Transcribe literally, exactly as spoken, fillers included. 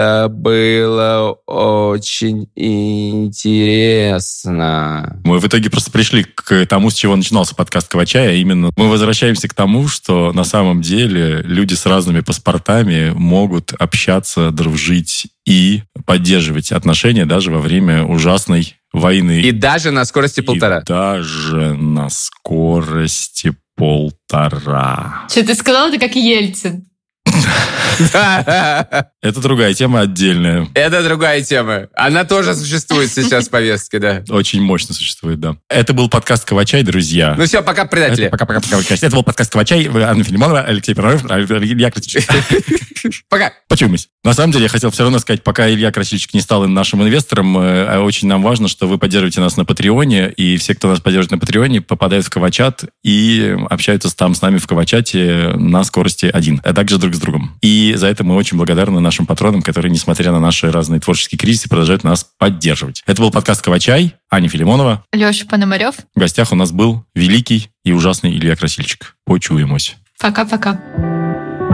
Это было очень интересно. Мы в итоге просто пришли к тому, с чего начинался подкаст «Кавачай», а именно мы возвращаемся к тому, что на самом деле люди с разными паспортами могут общаться, дружить и поддерживать отношения даже во время ужасной войны. И даже на скорости полтора. И даже на скорости полтора. Что ты сказал, это как Ельцин. Это другая тема отдельная. Это другая тема. Она тоже существует сейчас в повестке, да. Очень мощно существует, да. Это был подкаст «Кавачай», друзья. Ну все, пока, предатели. Пока-пока. Это был подкаст «Кавачай». Анна Филимонова, Алексей Пиронов, Илья Красильчик. Пока. Почуемся. На самом деле, я хотел все равно сказать, пока Илья Красильчик не стал нашим инвестором, очень нам важно, что вы поддерживаете нас на Патреоне, и все, кто нас поддерживает на Патреоне, попадают в Кавачат и общаются там с нами в Кавачате на скорости один, а также друг с другом. И за это мы очень благодарны нашим патронам, которые, несмотря на наши разные творческие кризисы, продолжают нас поддерживать. Это был подкаст «Кавачай». Аня Филимонова. Леша Пономарев. В гостях у нас был великий и ужасный Илья Красильчик. Почуемся. Пока-пока.